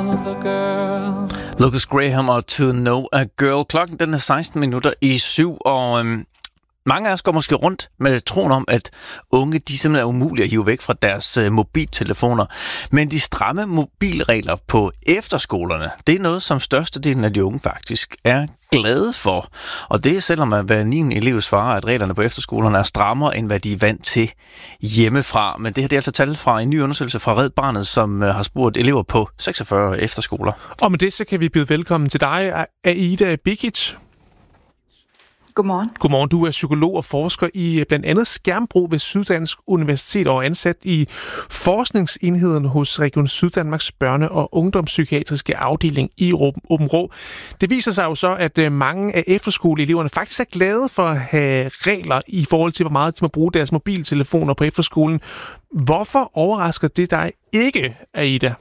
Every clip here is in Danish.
Lucas Graham og To Know a Girl. Klokken den er 7:16, og mange af os går måske rundt med troen om, at unge de simpelthen er umulige at hive væk fra deres mobiltelefoner. Men de stramme mobilregler på efterskolerne, det er noget, som størstedelen af de unge faktisk er glade for. Og det er selvom at hver 9. elev svarer, at reglerne på efterskolerne er strammere, end hvad de er vant til hjemmefra. Men det her det er altså tal fra en ny undersøgelse fra Red Barnet, som har spurgt elever på 46 efterskoler. Og med det så kan vi byde velkommen til dig, Aida Bikic. Godmorgen. Godmorgen. Du er psykolog og forsker i blandt andet skærmbrug ved Syddansk Universitet og ansat i forskningsenheden hos Region Syddanmarks Børne- og Ungdomspsykiatriske afdeling i Aabenraa. Det viser sig jo så, at mange af efterskoleeleverne faktisk er glade for at have regler i forhold til, hvor meget de må bruge deres mobiltelefoner på efterskolen. Hvorfor overrasker det dig ikke, Aida?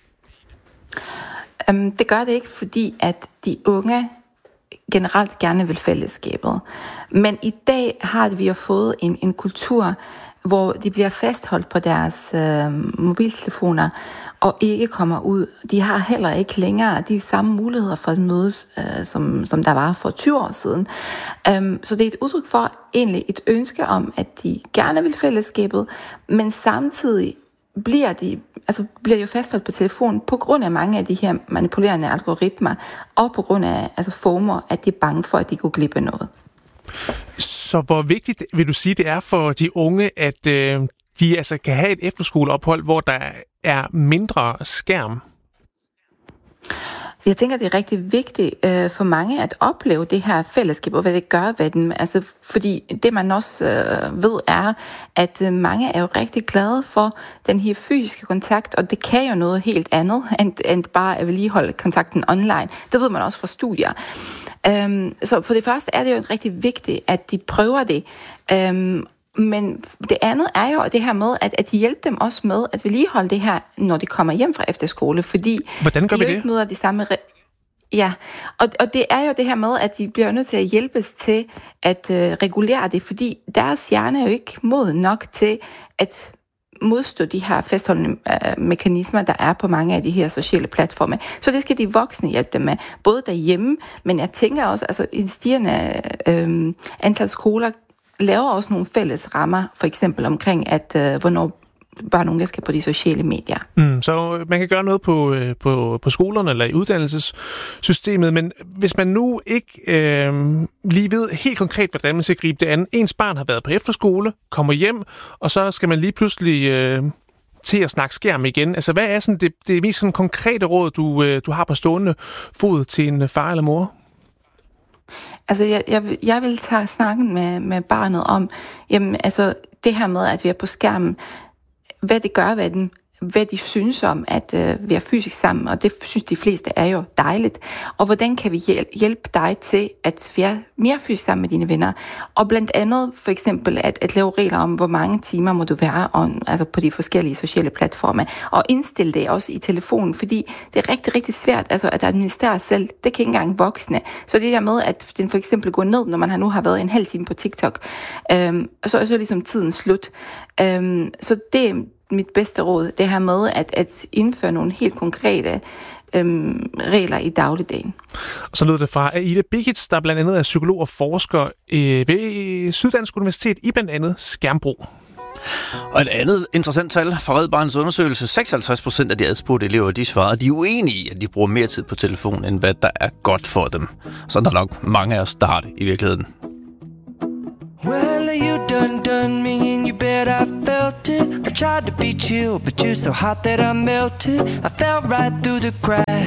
Det gør det ikke, fordi at de unge generelt gerne vil fællesskabet. Men i dag har vi jo fået en kultur, hvor de bliver fastholdt på deres mobiltelefoner og ikke kommer ud. De har heller ikke længere de samme muligheder for at mødes, som der var for 20 år siden. Så det er et udtryk for egentlig et ønske om, at de gerne vil fællesskabet, men samtidig bliver jo fastholdt på telefonen på grund af mange af de her manipulerende algoritmer, og på grund af FOMO, at de er bange for, at de kunne glippe noget. Så hvor vigtigt vil du sige, det er for de unge, at de altså kan have et efterskoleophold, hvor der er mindre skærm? Jeg tænker, det er rigtig vigtigt for mange at opleve det her fællesskab, og hvad det gør ved dem. Altså, fordi det, man også ved, er, at mange er jo rigtig glade for den her fysiske kontakt, og det kan jo noget helt andet, end bare at vedligeholde kontakten online. Det ved man også fra studier. Så for det første er det jo rigtig vigtigt, at de prøver det. Men det andet er jo det her med, at de hjælper dem også med at vedligeholde det her, når de kommer hjem fra efterskole, fordi hvordan gør de vi ikke møder de samme... Ja, og det er jo det her med, at de bliver nødt til at hjælpes til at regulere det, fordi deres hjerne er jo ikke moden nok til at modstå de her fastholdende mekanismer, der er på mange af de her sociale platforme. Så det skal de voksne hjælpe dem med, både derhjemme, men jeg tænker også, altså en stigende antal skoler laver også nogle fælles rammer, for eksempel omkring, at hvornår børn og unge skal på de sociale medier. Så man kan gøre noget på skolerne eller i uddannelsessystemet, men hvis man nu ikke lige ved helt konkret, hvordan man skal gribe det an. Ens barn har været på efterskole, kommer hjem, og så skal man lige pludselig til at snakke skærm igen. Altså, hvad er sådan det mest sådan konkrete råd, du har på stående fod til en far eller mor? Altså, jeg vil tage snakken med barnet om, jamen, altså, det her med, at vi er på skærmen, hvad det gør ved dem, hvad de synes om, at vi er fysisk sammen, og det synes de fleste er jo dejligt. Og hvordan kan vi hjælpe dig til at være mere fysisk sammen med dine venner? Og blandt andet for eksempel at lave regler om, hvor mange timer må du være altså på de forskellige sociale platforme. Og indstille det også i telefonen, fordi det er rigtig, rigtig svært altså at administrere selv. Det kan ikke engang voksne. Så det der med, at den for eksempel går ned, når man nu har været en halv time på TikTok, og så er ligesom tiden slut. Så det er mit bedste råd, det her med at indføre nogle helt konkrete regler i dagligdagen. Og så lød det fra Aida Bikic, der blandt andet er psykolog og forsker ved Syddansk Universitet i blandt andet skærmbrug. Og et andet interessant tal fra Red Barnets undersøgelse, 56% af de adspurgte elever, de svarede, at de er uenige i, at de bruger mere tid på telefon, end hvad der er godt for dem. Sådan er nok mange af os, der har det i virkeligheden. Well, you done me and you bet I felt it. I tried to be chill, but you're so hot that I melted. I fell right through the cracks.